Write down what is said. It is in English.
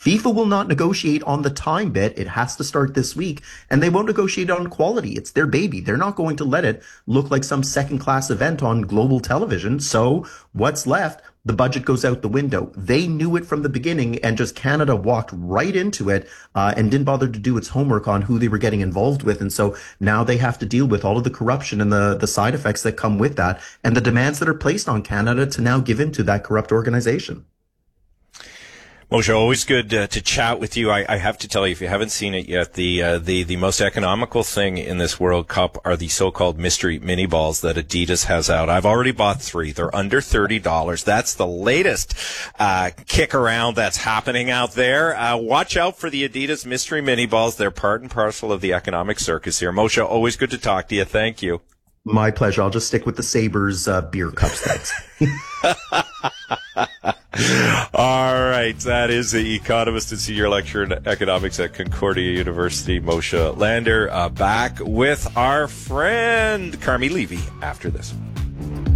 FIFA will not negotiate on the time bit. It has to start this week, and they won't negotiate on quality. It's their baby. They're not going to let it look like some second class event on global television. So what's left? The budget goes out the window. They knew it from the beginning, and just Canada walked right into it and didn't bother to do its homework on who they were getting involved with. And so now they have to deal with all of the corruption and the side effects that come with that, and the demands that are placed on Canada to now give in to that corrupt organization. Moshe, always good to chat with you. I have to tell you, if you haven't seen it yet, the most economical thing in this World Cup are the so-called mystery mini balls that Adidas has out. I've already bought 3. They're under $30. That's the latest kick around that's happening out there. Watch out for the Adidas mystery mini balls. They're part and parcel of the economic circus here. Moshe, always good to talk to you. Thank you. My pleasure. I'll just stick with the Sabres beer cups. Thanks. All right. That is the economist and senior lecturer in economics at Concordia University, Moshe Lander, back with our friend Carmi Levy after this.